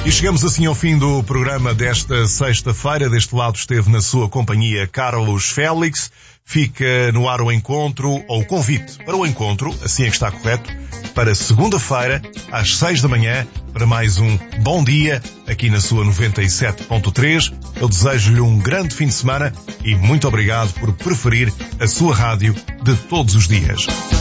E chegamos assim ao fim do programa desta sexta-feira. Deste lado esteve na sua companhia Carlos Félix. Fica no ar o encontro, ou o convite para o encontro, assim é que está correto, para segunda-feira, às 6 da manhã, para mais um bom dia aqui na sua 97.3. Eu desejo-lhe um grande fim de semana e muito obrigado por preferir a sua rádio de todos os dias.